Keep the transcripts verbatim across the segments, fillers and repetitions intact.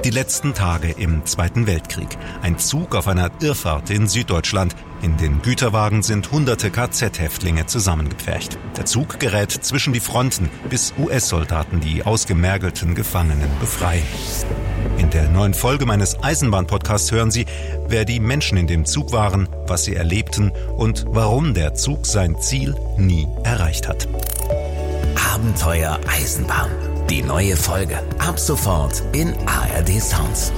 Die letzten Tage im Zweiten Weltkrieg. Ein Zug auf einer Irrfahrt in Süddeutschland. In den Güterwagen sind hunderte K Z-Häftlinge zusammengepfercht. Der Zug gerät zwischen die Fronten, bis U S-Soldaten die ausgemergelten Gefangenen befreien. In der neuen Folge meines Eisenbahn-Podcasts hören Sie, wer die Menschen in dem Zug waren, was sie erlebten und warum der Zug sein Ziel nie erreicht hat. Abenteuer Eisenbahn. Die neue Folge ab sofort in A R D Sounds.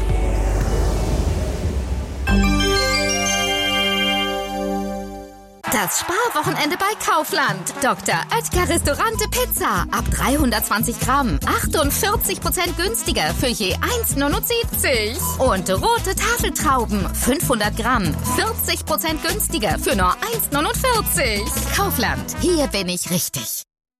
Das Sparwochenende bei Kaufland. Doktor Oetker Restaurante Pizza. Ab dreihundertzwanzig Gramm. achtundvierzig Prozent günstiger für je eins neunundsiebzig. Und rote Tafeltrauben. fünfhundert Gramm. vierzig Prozent günstiger für nur eins neunundvierzig. Kaufland. Hier bin ich richtig.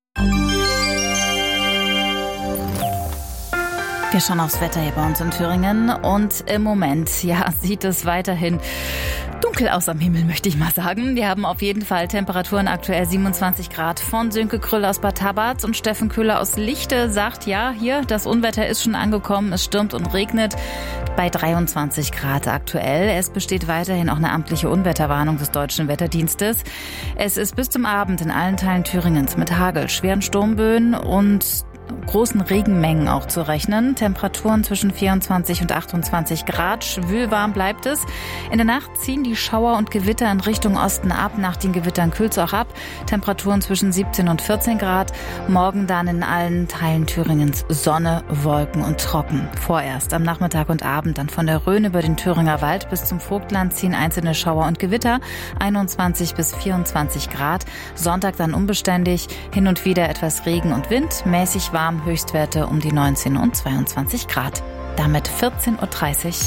Wir schauen aufs Wetter hier bei uns in Thüringen und im Moment, ja, sieht es weiterhin dunkel aus am Himmel, möchte ich mal sagen. Wir haben auf jeden Fall Temperaturen aktuell siebenundzwanzig Grad von Sönke Krüll aus Bad Tabarz, und Steffen Köhler aus Lichte sagt, ja, hier, das Unwetter ist schon angekommen, es stürmt und regnet bei dreiundzwanzig Grad aktuell. Es besteht weiterhin auch eine amtliche Unwetterwarnung des Deutschen Wetterdienstes. Es ist bis zum Abend in allen Teilen Thüringens mit Hagel, schweren Sturmböen und großen Regenmengen auch zu rechnen. Temperaturen zwischen vierundzwanzig und achtundzwanzig Grad. Schwülwarm bleibt es. In der Nacht ziehen die Schauer und Gewitter in Richtung Osten ab. Nach den Gewittern kühlt es auch ab. Temperaturen zwischen siebzehn und vierzehn Grad. Morgen dann in allen Teilen Thüringens Sonne, Wolken und trocken. Vorerst am Nachmittag und Abend dann von der Rhön über den Thüringer Wald bis zum Vogtland ziehen einzelne Schauer und Gewitter. einundzwanzig bis vierundzwanzig Grad. Sonntag dann unbeständig. Hin und wieder etwas Regen und Wind. Mäßig warm, Höchstwerte um die neunzehn und zweiundzwanzig Grad. Damit vierzehn Uhr dreißig.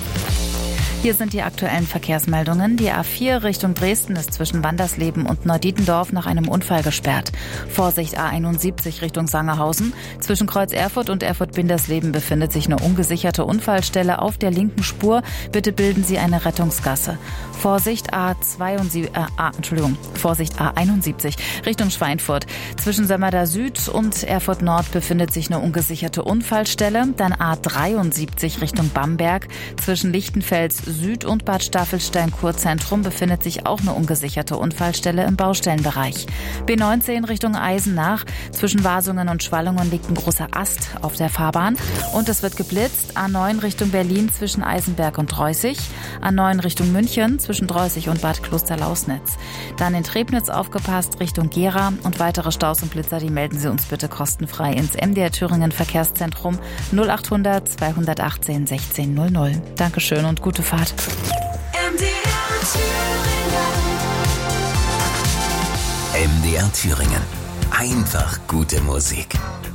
Hier sind die aktuellen Verkehrsmeldungen. Die A vier Richtung Dresden ist zwischen Wandersleben und Neudietendorf nach einem Unfall gesperrt. Vorsicht A einundsiebzig Richtung Sangerhausen. Zwischen Kreuz Erfurt und Erfurt-Bindersleben befindet sich eine ungesicherte Unfallstelle auf der linken Spur. Bitte bilden Sie eine Rettungsgasse. Vorsicht A zweiundsiebzig, äh, A, Entschuldigung, Vorsicht A einundsiebzig Richtung Schweinfurt. Zwischen Sömmerda Süd und Erfurt Nord befindet sich eine ungesicherte Unfallstelle. Dann A dreiundsiebzig Richtung Bamberg. Zwischen Lichtenfels Süd und Bad Staffelstein Kurzentrum befindet sich auch eine ungesicherte Unfallstelle im Baustellenbereich. B neunzehn Richtung Eisenach. Zwischen Wasungen und Schwallungen liegt ein großer Ast auf der Fahrbahn. Und es wird geblitzt. A neun Richtung Berlin zwischen Eisenberg und Dreußig. A neun Richtung München zwischen Dreußig und Bad Klosterlausnitz. Dann in Trebnitz aufgepasst Richtung Gera, und weitere Staus und Blitzer, die melden Sie uns bitte kostenfrei ins M D R Thüringen Verkehrszentrum null achthundert zweihundertachtzehn sechzehn null null. Dankeschön und gute Fahrt. M D R Thüringen. M D R Thüringen. Einfach gute Musik.